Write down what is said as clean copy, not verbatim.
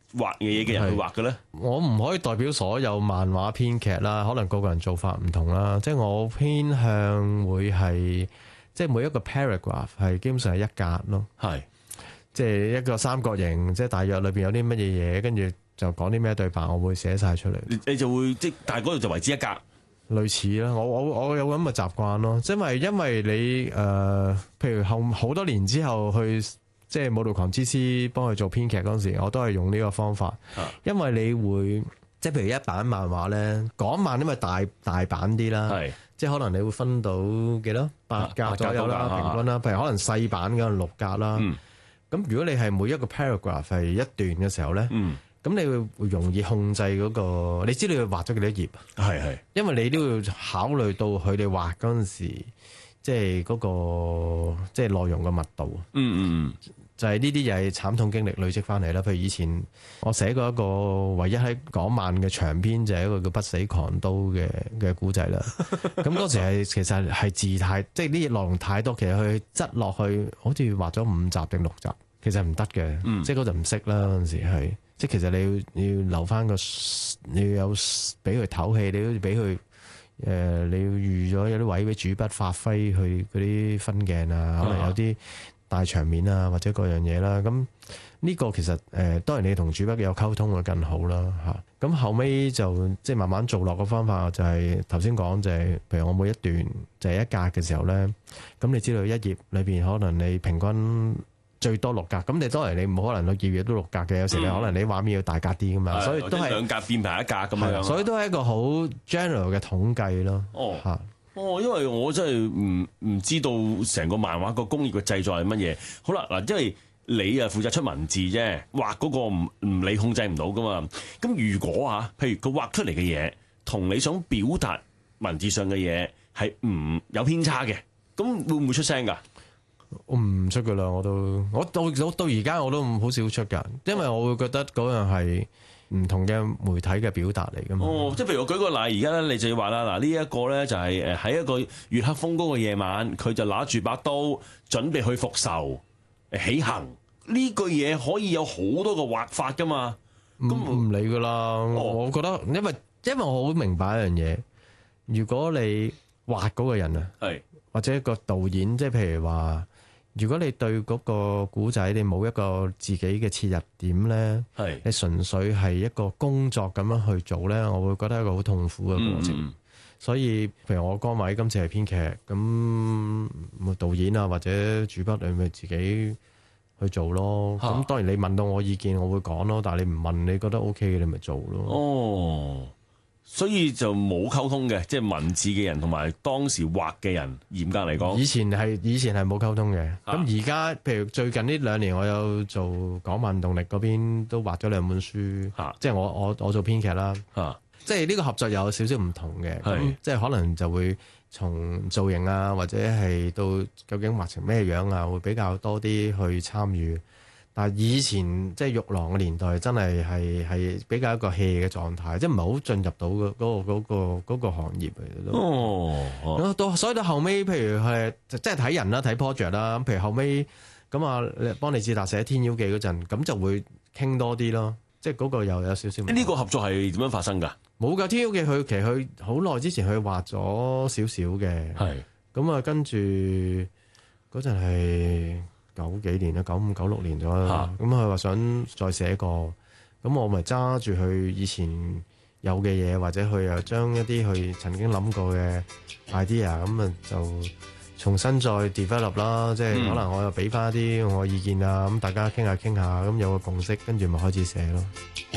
畫嘢嘅人去畫嘅咧？ 我唔可以代表所有漫畫編劇啦，可能個個人做法唔同啦。即係我偏向會係，即係每一個 paragraph 係基本上係一格咯。 係， 即係一個三角形，即係大約裏邊有啲乜嘢嘢，跟住就講啲咩對白，我會寫晒出嚟。 你就會即係，但係嗰度就為之一格。 類似啦，我有咁嘅習慣咯，因為你譬如好多年之後去即係《武道狂之詩》幫佢做編劇嗰陣時，我都係用呢個方法，因為你會即係譬如一版漫畫咧，港漫因為大版啲啦，即係可能你會分到幾多8格左右啦，平均啦，譬如可能細版嘅6格啦，咁如果你係每一個 paragraph 係一段嘅時候咧。咁你會容易控制嗰個，你知道佢畫咗幾多頁？ 係，因為你都要考慮到佢哋畫嗰陣時，即係嗰個即係內容嘅密度。就係呢啲又係慘痛經歷累積翻嚟啦。譬如以前我寫過一個唯一喺港漫嘅長篇，就係一個叫《不死狂刀》嘅古仔啦。咁嗰時其實係字太，即係呢啲內容太多，其實佢質落去好似畫咗5集定6集，其實唔得嘅。即係嗰陣唔識啦，嗰陣時係。即係其實你要留翻個，你要有俾佢唞氣，你要俾佢你要預咗有啲位俾主筆發揮佢嗰啲分鏡啊，可能有啲大場面啊，或者各樣嘢啦。咁呢個其實當然你同主筆有溝通會更好啦嚇。咁後尾就即係慢慢做落個方法就係頭先講就係，譬如我每一段就係一格嘅時候咧，咁你知道一頁裏邊可能你平均最多6格，咁你當然你唔可能頁頁都6格嘅，有時你可能你畫面要大格啲噶嘛，所以都係 2格變埋1格咁樣， 所以都係一個好 general 嘅統計咯。 因為我真係唔知道成個漫畫個工業嘅製作係乜嘢。好啦，嗱，因為你啊負責出文字啫，畫嗰個唔你控制唔到噶嘛。咁如果譬如佢畫出嚟嘅嘢同你想表達文字上嘅嘢係唔有偏差嘅，咁會唔會出聲㗎？ 我唔出噶啦，我到而家我都好少出噶，因為我會覺得嗰樣係唔同嘅媒體嘅表達嚟噶嘛。 即係譬如我舉個例，而家咧你就要話啦，嗱，呢一個咧就係喺一個月黑風高嘅夜晚，佢就拿住把刀準備去復仇起行。呢句嘢可以有好多個畫法噶嘛。咁唔理噶啦，我覺得因為我好明白一樣嘢，如果你畫嗰個人啊，或者一個導演，即係譬如話。如果你對嗰個古仔你冇一個自己嘅切入點咧，你純粹係一個工作咁樣去做咧，我會覺得係一個好痛苦嘅過程。所以譬如我崗位今次係編劇，咁導演啊或者主筆你咪自己去做咯。咁當然你問到我意見，我會講咯。但係你唔問，你覺得 OK 嘅，你咪做咯。 所以就冇溝通嘅，即係文字嘅人同埋當時畫嘅人，嚴格嚟講， 以前係冇溝通嘅。咁而家譬如最近呢2年，我有做港漫動力嗰邊都畫咗2本書，即係我做編劇啦。即係呢個合作有少少唔同嘅，咁即係可能就會從造型啊，或者係到究竟畫成咩樣啊，會比較多啲去參與。但係以前即係玉郎嘅年代，真係比較一個 hea 嘅狀態，即係唔係好進入到嗰個行業嚟都。所以到後尾，譬如係即係睇人啦，睇 project 啦。譬如後尾咁啊，幫李志達寫《天妖記》嗰陣，咁就會傾多啲咯。即係嗰個又有少少。 呢個合作係點樣發生㗎？ 冇㗎，《天妖記》其實佢好耐之前佢畫咗少少嘅。咁啊，跟住嗰陣係90幾年啦，95、96年咗啦。咁佢話想再寫過，咁我咪揸住佢以前有嘅嘢，或者佢又將一啲佢曾經諗過嘅 idea，咁啊就重新再 develop 啦。即係可能我又俾翻啲我意見啊，咁大家傾下，咁有個共識，跟住咪開始寫咯。